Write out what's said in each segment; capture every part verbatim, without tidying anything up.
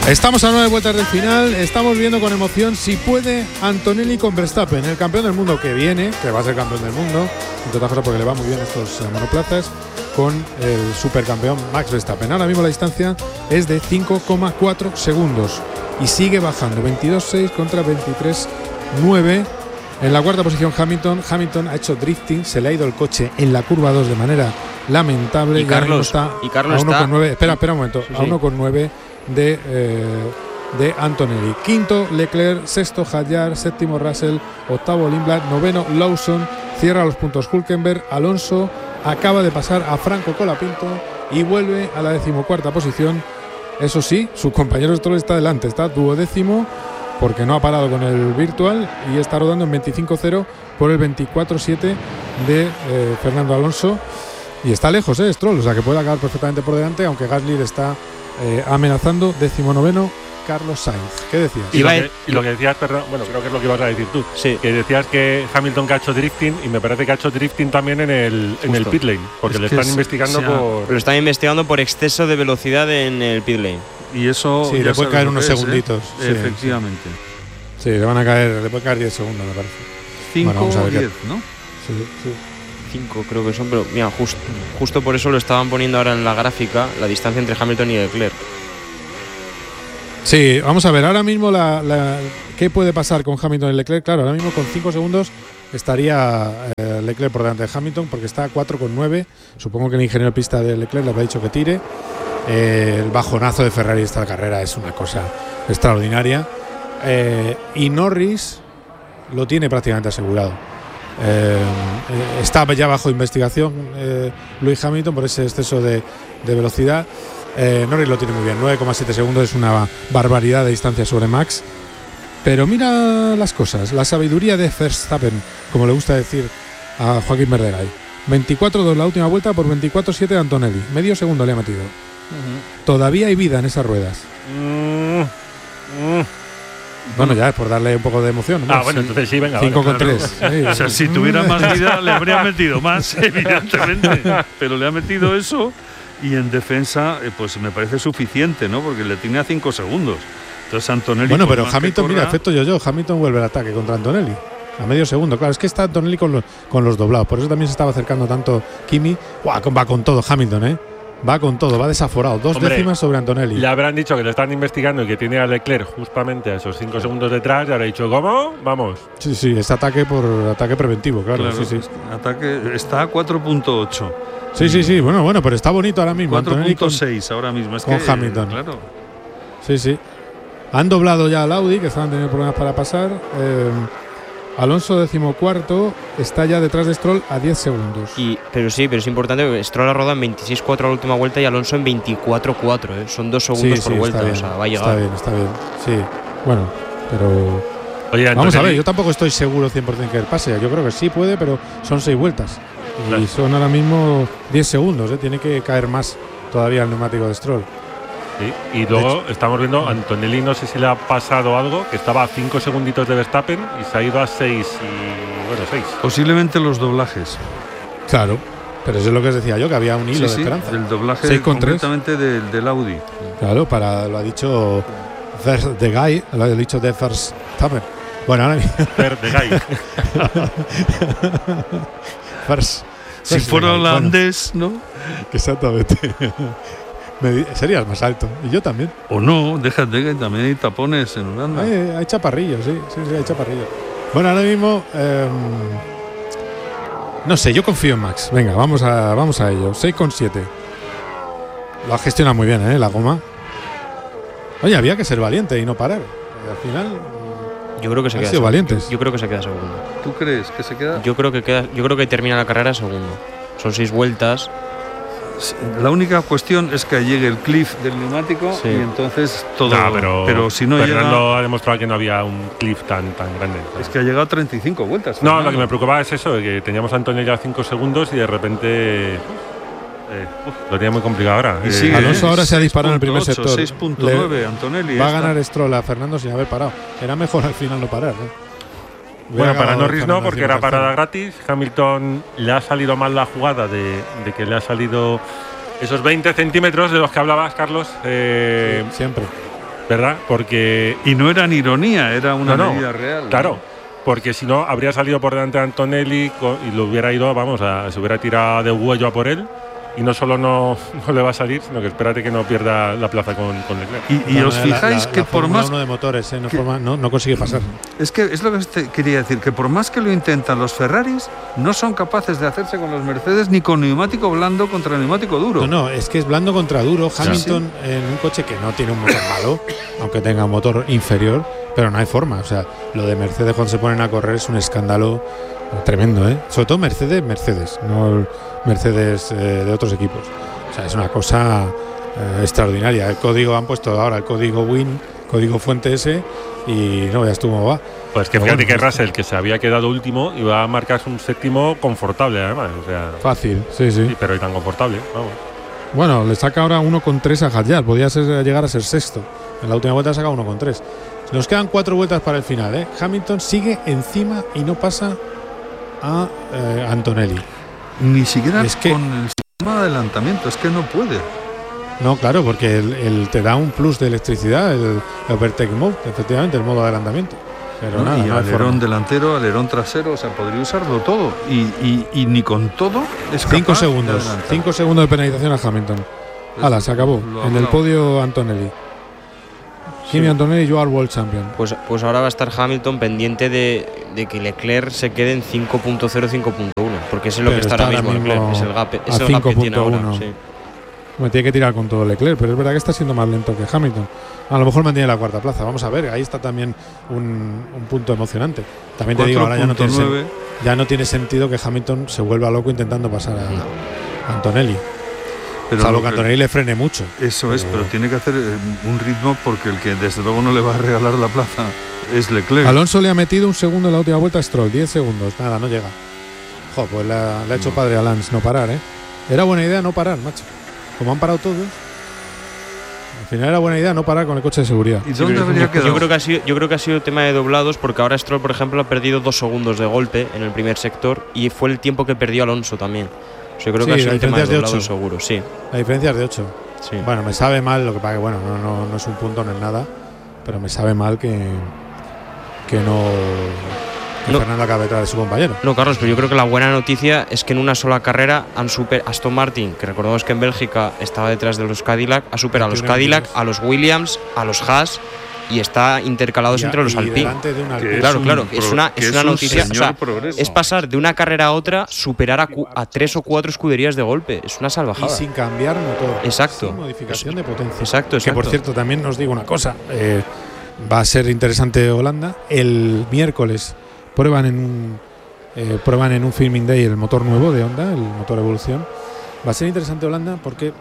Estamos a nueve vueltas del final, estamos viendo con emoción si puede Antonelli con Verstappen, el campeón del mundo que viene, que va a ser campeón del mundo, entre otras cosas porque le va muy bien estos eh, monoplazas, con el supercampeón Max Verstappen. Ahora mismo la distancia es de cinco coma cuatro segundos y sigue bajando, veintidós coma seis contra veintitrés coma nueve. En la cuarta posición Hamilton, Hamilton ha hecho drifting, se le ha ido el coche en la curva dos de manera lamentable. Y Carlos está, y Carlos a uno coma nueve, espera, espera un momento, sí, sí. a uno coma nueve de, eh, de Antonelli. Quinto Leclerc, sexto Hadjar, séptimo Russell, octavo Lindblad, noveno Lawson, cierra los puntos Hülkenberg. Alonso acaba de pasar a Franco Colapinto y vuelve a la decimocuarta posición. Eso sí, su compañero Stroll está delante, está duodécimo porque no ha parado con el virtual y está rodando en veinticinco cero por el veinticuatro siete de eh, Fernando Alonso. Y está lejos, eh, Stroll, o sea que puede acabar perfectamente por delante, aunque Gasly está eh, amenazando. Decimonoveno Carlos Sainz. ¿Qué decías? Y lo que, y lo que decías, perdón, bueno, creo que es lo que ibas a decir tú. Sí. Que decías que Hamilton que ha hecho drifting, y me parece que ha hecho drifting también en el, en el pit lane, porque es le están es, investigando por. Lo están investigando por exceso de velocidad en el pit lane. Y eso. Sí, le puede caer unos es, segunditos. ¿eh? Sí, efectivamente. Sí. sí, le van a caer, le puede caer diez segundos, me parece. cinco o diez, ¿no? Sí, sí. cinco creo que son, pero mira, just, justo por eso lo estaban poniendo ahora en la gráfica, la distancia entre Hamilton y Leclerc. Sí, vamos a ver, ahora mismo la, la, ¿qué puede pasar con Hamilton y Leclerc? Claro, ahora mismo con cinco segundos estaría eh, Leclerc por delante de Hamilton porque está a cuatro coma nueve. Supongo que el ingeniero de pista de Leclerc le habrá dicho que tire. Eh, el bajonazo de Ferrari esta carrera es una cosa extraordinaria. Eh, y Norris lo tiene prácticamente asegurado. Eh, está ya bajo investigación eh, Lewis Hamilton por ese exceso de, de velocidad. Eh, Norris lo tiene muy bien, nueve coma siete segundos es una barbaridad de distancia sobre Max. Pero mira las cosas, la sabiduría de Verstappen, como le gusta decir a Joaquín Verderay. veinticuatro dos la última vuelta por veinticuatro siete de Antonelli, medio segundo le ha metido. Uh-huh. Todavía hay vida en esas ruedas. Uh-huh. Uh-huh. Bueno, ya es por darle un poco de emoción, ¿no? Ah, bueno, entonces sí, venga. cinco con claro. tres. Sí, o sea, si tuviera más vida le habría metido más, evidentemente. Pero le ha metido eso y en defensa, eh, pues me parece suficiente, ¿no? Porque le tiene a cinco segundos. Entonces Antonelli. Bueno, pero Hamilton, mira, efecto yo-yo. Hamilton vuelve al ataque contra Antonelli. A medio segundo, claro, es que está Antonelli con los, con los doblados. Por eso también se estaba acercando tanto Kimi. ¡Guau! Va con todo Hamilton, ¿eh? Va con todo, va desaforado. Dos Hombre, décimas sobre Antonelli. Le habrán dicho que lo están investigando y que tiene a Leclerc justamente a esos cinco segundos detrás. Y habrá dicho, ¿cómo? Vamos. Sí, sí, es ataque por ataque preventivo, claro. claro sí, sí. Ataque está a cuatro punto ocho. Sí, sí, sí. Bueno, bueno, pero está bonito ahora mismo. cuatro punto seis ahora mismo. Es con que, Hamilton. Claro. Sí, sí. Han doblado ya al Audi, que estaban teniendo problemas para pasar. Eh, Alonso decimocuarto está ya detrás de Stroll a diez segundos. Y, pero sí, pero es importante que Stroll ha rodado en veintiséis cuatro a la última vuelta y Alonso en veinticuatro cuatro. ¿eh? Son dos segundos sí, por sí, vuelta. Bien, o sea, va a llegar. Está bien, está bien. Sí, bueno, pero. Oye, vamos entonces, a ver, yo tampoco estoy seguro cien por ciento que pase. Yo creo que sí puede, pero son seis vueltas. Y claro. Son ahora mismo diez segundos. ¿eh? Tiene que caer más todavía el neumático de Stroll. Sí, y luego estamos viendo a Antonelli, no sé si le ha pasado algo, que estaba a cinco segunditos de Verstappen y se ha ido a seis y bueno, seis. Posiblemente los doblajes. Claro, pero eso es lo que os decía yo, que había un hilo sí, de sí, esperanza. El doblaje completamente del, del Audi. Claro, para lo ha dicho The Guy, lo ha dicho de Verstappen. Bueno, ahora mismo. The Guy. First, si fuera holandés, bueno, ¿no? Exactamente. Me, serías más alto, y yo también. O no, déjate que también hay tapones en Holanda. Hay, hay chaparrillos, sí, sí, sí, hay chaparrillos. Bueno, ahora mismo, eh, no sé, yo confío en Max. Venga, vamos a, vamos a ello. seis coma siete. Lo ha gestionado muy bien, ¿eh? La goma. Oye, había que ser valiente y no parar. Y al final. Yo creo que se han queda sido valientes. Yo, yo creo que se queda segundo. ¿Tú crees que se queda? Yo creo que queda, yo creo que termina la carrera segundo. Son seis vueltas. La única cuestión es que llegue el cliff del neumático sí. y entonces todo. No, pero, pero si no Fernando llega, ha demostrado que no había un cliff tan tan grande. Es que ha llegado a treinta y cinco vueltas. No, lo que me preocupaba es eso, que teníamos a Antonio ya cinco segundos y de repente eh, uf, lo tenía muy complicado ahora. Y sigue, Alonso ahora se ha disparado en el primer sector. seis punto nueve, Antonelli. Va a ganar Stroll a Fernando sin haber parado. Era mejor al final no parar, ¿eh? Bueno, para Norris no, porque era parada gratis. Hamilton le ha salido mal la jugada de, de que le ha salido esos veinte centímetros de los que hablabas, Carlos. Eh, sí, siempre. ¿verdad? Porque... Y no era ni ironía, era una no, no, medida real. Claro, ¿no? porque si no, habría salido por delante de Antonelli y lo hubiera ido, vamos, a, se hubiera tirado de huello a por él. Y no solo no, no le va a salir, sino que espérate que no pierda la plaza con, con Leclerc. Y, y os fijáis la, la, que la por más uno de motores, ¿eh? no, forma, no, no consigue pasar. Es que es lo que te quería decir, que por más que lo intentan los Ferraris, no son capaces de hacerse con los Mercedes ni con neumático blando contra neumático duro. No, no, es que es blando contra duro. Hamilton sí. en un coche que no tiene un motor malo, aunque tenga un motor inferior, pero no hay forma. O sea, lo de Mercedes cuando se ponen a correr es un escándalo tremendo, ¿eh? Sobre todo Mercedes, Mercedes, no Mercedes eh, de otros equipos. O sea, es una cosa eh, extraordinaria. El código, han puesto ahora el código Win, código fuente ese, y no veas tú cómo va. Pues que fíjate bueno, que Russell, que se había quedado último, iba a marcar un séptimo confortable, además. O sea, fácil, sí, sí. sí pero y tan confortable, vamos. Bueno, le saca ahora uno coma tres a Hadjar, podía ser, llegar a ser sexto. En la última vuelta saca uno coma tres. Nos quedan cuatro vueltas para el final, ¿eh? Hamilton sigue encima y no pasa a eh, Antonelli. Ni siquiera es que, con el sistema de adelantamiento, es que no puede. No, claro, porque el, el te da un plus de electricidad, el, el Overtake Mode, efectivamente, el modo de adelantamiento. Pero no, nada, y no alerón forma. delantero, alerón trasero, o sea, podría usarlo todo. Y, y, y ni con todo es capaz Cinco segundos, de cinco segundos de penalización a Hamilton. Hala, se acabó. En el podio Antonelli. Kimi sí. Antonelli, Joao World Champion. Pues, pues ahora va a estar Hamilton pendiente de, de que Leclerc se quede en cinco punto cero, cinco punto uno, porque ese es lo pero que está, está ahora mismo Leclerc, es el gap, es el gap que tiene ahora. Sí. Me tiene que tirar con todo Leclerc, pero es verdad que está siendo más lento que Hamilton. A lo mejor mantiene la cuarta plaza. Vamos a ver, ahí está también un, un punto emocionante. También te digo, ahora ya no, tiene sen, ya no tiene sentido que Hamilton se vuelva loco intentando pasar a, a Antonelli. Pero salvo que Antonelli le frene mucho. Eso pero, es, pero tiene que hacer un ritmo porque el que desde luego no le va a regalar la plaza es Leclerc. Alonso le ha metido un segundo en la última vuelta a Stroll, diez segundos, nada, no llega. Jo, pues le ha, le ha hecho no. padre a Lance no parar, ¿eh? Era buena idea no parar, macho. Como han parado todos, al final era buena idea no parar con el coche de seguridad. ¿Y dónde habría quedado? Yo creo que ha sido, yo creo que ha sido tema de doblados, porque ahora Stroll, por ejemplo, ha perdido dos segundos de golpe en el primer sector y fue el tiempo que perdió Alonso también. Yo creo sí, que ha sido un tema de doblados ocho. seguro, sí. La diferencia es de ocho. Sí. Bueno, me sabe mal, lo que pasa que bueno, no, no, no es un punto, no es nada, pero me sabe mal que, que no que no. Fernando acabe detrás de su compañero. No, Carlos, pero yo creo que la buena noticia es que en una sola carrera han super Aston Martin, que recordamos que en Bélgica estaba detrás de los Cadillac, ha superado a los Cadillac, a los Williams, a los Haas y está intercalados y, entre los Alpine. De claro, claro, es una, es una es noticia. Un o sea, progreso. es pasar de una carrera a otra, superar a, cu a tres o cuatro escuderías de golpe. Es una salvajada. Y sin cambiar motor. Exacto. Sin modificación es, de potencia. Exacto, exacto. Que por cierto, también os digo una cosa. Eh, va a ser interesante Holanda. El miércoles prueban en un eh, prueban en un filming day el motor nuevo de Honda, el motor Evolución. Va a ser interesante Holanda porque,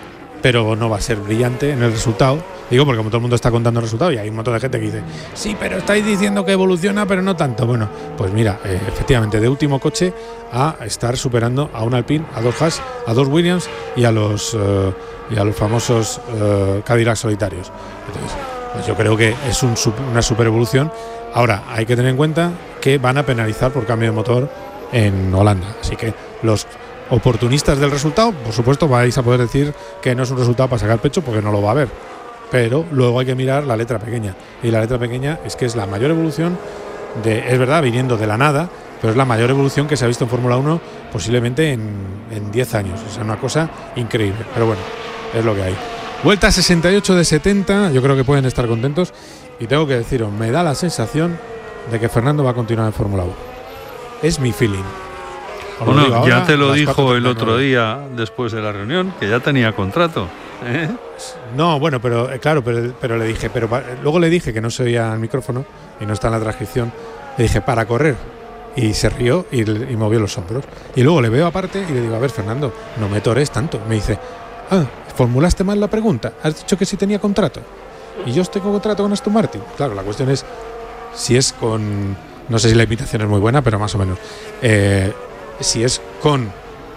pero no va a ser brillante en el resultado. Digo porque como todo el mundo está contando el resultado y hay un montón de gente que dice sí, pero estáis diciendo que evoluciona, pero no tanto. Bueno, pues mira, eh, efectivamente de último coche a estar superando a un Alpine, a dos Haas, a dos Williams y a los uh, y a los famosos uh, Cadillac solitarios. Entonces, pues yo creo que es un, una super evolución. Ahora, hay que tener en cuenta que van a penalizar por cambio de motor en Holanda. Así que los oportunistas del resultado, por supuesto, vais a poder decir que no es un resultado para sacar pecho porque no lo va a haber. Pero luego hay que mirar la letra pequeña. Y la letra pequeña es que es la mayor evolución, de, es verdad, viniendo de la nada, pero es la mayor evolución que se ha visto en Fórmula uno posiblemente en diez años. O sea, una cosa increíble. Pero bueno, es lo que hay. Vuelta sesenta y ocho de setenta, yo creo que pueden estar contentos. Y tengo que deciros, me da la sensación de que Fernando va a continuar en Fórmula uno. Es mi feeling. Bueno, ahora, ya te lo dijo el otro día, después de la reunión, que ya tenía contrato. ¿Eh? No, bueno, pero eh, claro, pero, pero le dije, pero luego le dije que no se oía el micrófono y no está en la transcripción. Le dije, para correr. Y se rió y, y movió los hombros. Y luego le veo aparte y le digo, a ver, Fernando, no me tores tanto. Me dice, ah, formulaste mal la pregunta. Has dicho que sí tenía contrato. Y yo estoy con contrato con Aston Martin. Claro, la cuestión es si es con, no sé si la invitación es muy buena, pero más o menos. Eh, si es con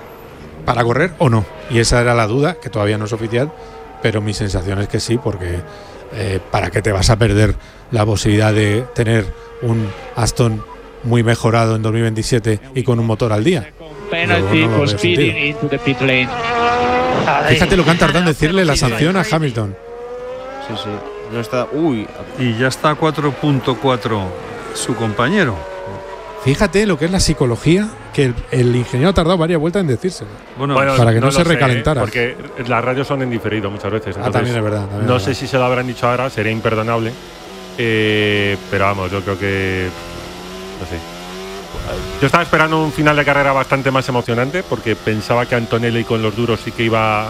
para correr o no. Y esa era la duda, que todavía no es oficial, pero mi sensación es que sí, porque eh, ¿para qué te vas a perder la posibilidad de tener un Aston muy mejorado en dos mil veintisiete y con un motor al día? Penalty for speeding into the pit lane. Fíjate lo que han tardado en decirle la sanción a Hamilton. Sí, sí. No está. Uy. Y ya está a cuatro punto cuatro su compañero. Fíjate lo que es la psicología, que el, el ingeniero ha tardado varias vueltas en decírselo. Bueno, bueno, para que no, no se sé, recalentara. Porque las radios son en diferido muchas veces. Ah, también es verdad. También no es sé verdad. si se lo habrán dicho ahora, sería imperdonable. Eh, pero vamos, yo creo que. No sé. Yo estaba esperando un final de carrera bastante más emocionante, porque pensaba que Antonelli con los duros sí que iba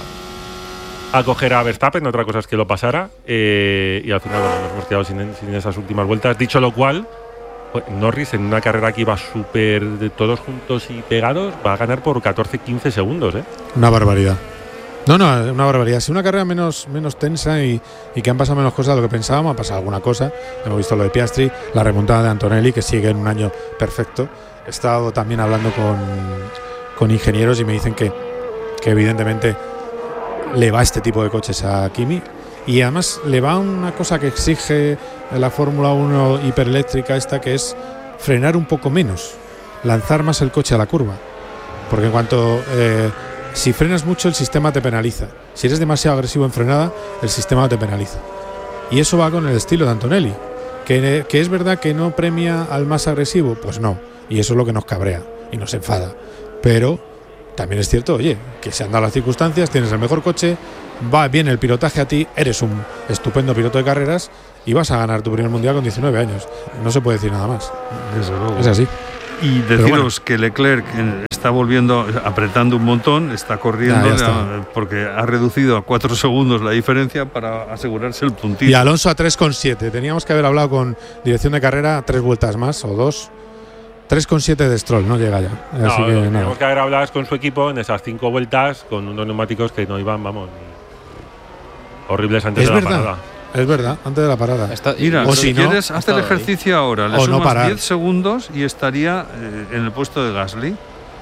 a coger a Verstappen, otra cosa es que lo pasara. Eh, y al final, bueno, nos hemos quedado sin, sin esas últimas vueltas. Dicho lo cual. Norris en una carrera que iba súper de todos juntos y pegados va a ganar por catorce quince segundos, ¿eh? Una barbaridad. No, no, una barbaridad. Si una carrera menos, menos tensa y, y que han pasado menos cosas de lo que pensábamos, ha pasado alguna cosa. Hemos visto lo de Piastri, la remontada de Antonelli, que sigue en un año perfecto. He estado también hablando con, con ingenieros y me dicen que, que evidentemente le va este tipo de coches a Kimi. Y además le va una cosa que exige la Fórmula uno hipereléctrica esta, que es frenar un poco menos, lanzar más el coche a la curva. Porque en cuanto eh, si frenas mucho, el sistema te penaliza. Si eres demasiado agresivo en frenada, el sistema te penaliza. Y eso va con el estilo de Antonelli. Que, que es verdad que no premia al más agresivo, pues no. Y eso es lo que nos cabrea y nos enfada. Pero también es cierto, oye, que se han dado las circunstancias, tienes el mejor coche, va bien el pilotaje a ti, eres un estupendo piloto de carreras y vas a ganar tu primer mundial con diecinueve años. No se puede decir nada más. Desde luego. Es así. Y deciros bueno, que Leclerc está volviendo, apretando un montón, está corriendo, ya, ya está. Porque ha reducido a cuatro segundos la diferencia para asegurarse el puntito. Y Alonso a tres coma siete. Teníamos que haber hablado con dirección de carrera tres vueltas más o dos. tres coma siete de Stroll, no llega ya. No, Así que, tenemos nada. que haber hablado con su equipo en esas cinco vueltas con unos neumáticos que no iban, vamos, horribles antes es de la verdad, parada. Es verdad, antes de la parada. Está, Mira, o si si no, quieres, haz el ejercicio ahí. Ahora. Le o sumas no diez segundos y estaría eh, en el puesto de Gasly.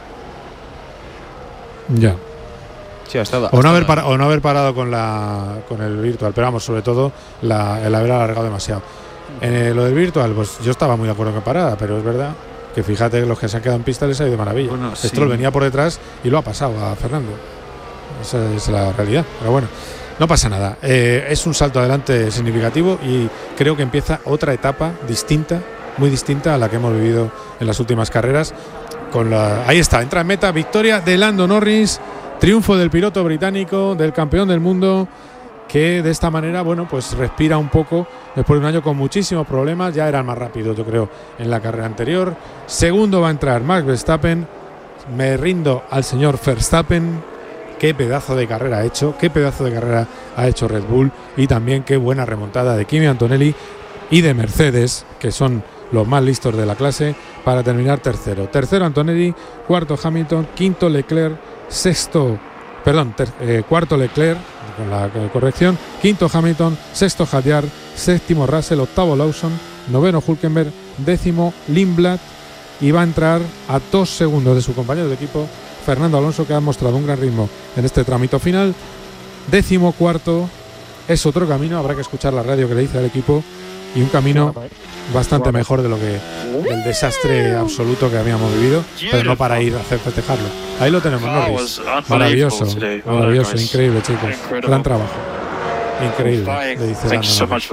Ya. Sí, ha estado, o, no ha haber estado. para, o no haber parado con, la, con el virtual, pero vamos, sobre todo la, el haber alargado demasiado. En eh, lo del virtual, pues yo estaba muy de acuerdo con parada, pero es verdad que fíjate que los que se han quedado en pista les ha ido de maravilla. Bueno, Stroll sí. venía por detrás y lo ha pasado a Fernando. Esa es la realidad, pero bueno. No pasa nada, eh, es un salto adelante significativo y creo que empieza otra etapa distinta, muy distinta a la que hemos vivido en las últimas carreras. Con la, ahí está, entra en meta, victoria de Lando Norris, triunfo del piloto británico, del campeón del mundo, que de esta manera, bueno, pues respira un poco después de un año con muchísimos problemas. Ya era el más rápido, yo creo, en la carrera anterior. Segundo va a entrar Max Verstappen. Me rindo al señor Verstappen. Qué pedazo de carrera ha hecho, qué pedazo de carrera ha hecho Red Bull y también qué buena remontada de Kimi Antonelli y de Mercedes, que son los más listos de la clase, para terminar tercero. Tercero Antonelli, cuarto Hamilton, quinto Leclerc, sexto, perdón, ter, eh, cuarto Leclerc, con la eh, corrección, quinto Hamilton, sexto Hadjar, séptimo Russell, octavo Lawson, noveno Hülkenberg, décimo Lindblad y va a entrar a dos segundos de su compañero de equipo, Fernando Alonso, que ha mostrado un gran ritmo en este trámite final. Décimo cuarto es otro camino, habrá que escuchar la radio que le dice al equipo, y un camino bastante mejor de lo que el desastre absoluto que habíamos vivido, pero no para ir a hacer festejarlo. Ahí lo tenemos, Norris. Maravilloso, maravilloso, increíble, chicos. Gran trabajo. Increíble, le dice Lando Norris.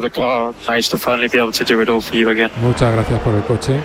Muchas gracias por el coche.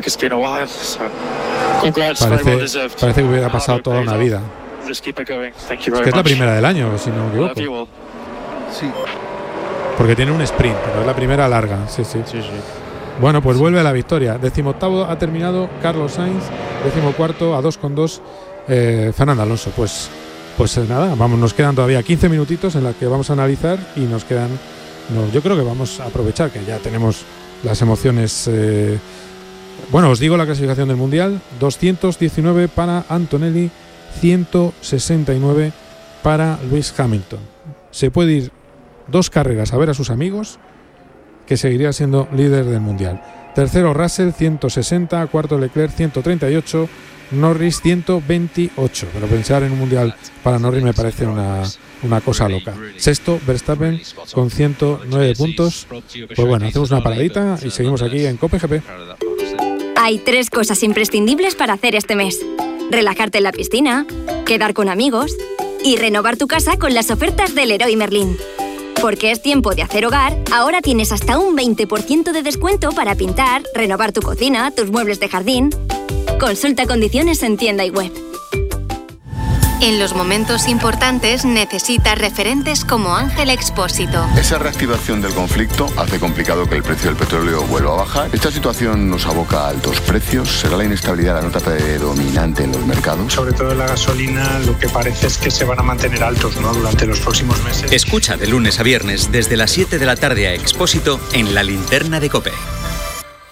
Parece, parece que hubiera pasado toda una vida. Es que es la primera del año, si no me equivoco. Sí. Porque tiene un sprint, pero es la primera larga. Sí, sí. Sí, sí. Bueno, pues vuelve a la victoria. Decimoctavo ha terminado Carlos Sainz. Decimocuarto a dos con dos eh, Fernando Alonso. Pues, pues nada, vamos, nos quedan todavía quince minutitos en los que vamos a analizar y nos quedan. No, yo creo que vamos a aprovechar que ya tenemos las emociones. Eh, bueno, os digo la clasificación del Mundial: doscientos diecinueve para Antonelli, ciento sesenta y nueve para Lewis Hamilton. Se puede ir dos carreras a ver a sus amigos, que seguiría siendo líder del Mundial. Tercero Russell, ciento sesenta. Cuarto Leclerc, ciento treinta y ocho. Norris, ciento veintiocho. Pero pensar en un Mundial para Norris me parece una, una cosa loca. Sexto Verstappen con ciento nueve puntos. Pues bueno, hacemos una paradita y seguimos aquí en Cope G P. Hay tres cosas imprescindibles para hacer este mes: relajarte en la piscina, quedar con amigos y renovar tu casa con las ofertas del Leroy Merlin. Porque es tiempo de hacer hogar, ahora tienes hasta un veinte por ciento de descuento para pintar, renovar tu cocina, tus muebles de jardín. Consulta condiciones en tienda y web. En los momentos importantes necesitas referentes como Ángel Expósito. Esa reactivación del conflicto hace complicado que el precio del petróleo vuelva a bajar. Esta situación nos aboca a altos precios. ¿Será la inestabilidad la nota predominante en los mercados? Sobre todo en la gasolina, lo que parece es que se van a mantener altos, ¿no?, durante los próximos meses. Escucha de lunes a viernes desde las siete de la tarde a Expósito en La Linterna de COPE.